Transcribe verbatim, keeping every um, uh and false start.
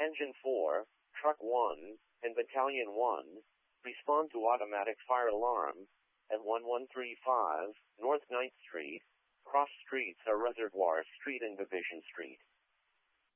Engine four, Truck one, and Battalion one, respond to automatic fire alarm at one one three five North ninth Street, cross streets are Reservoir Street and Division Street.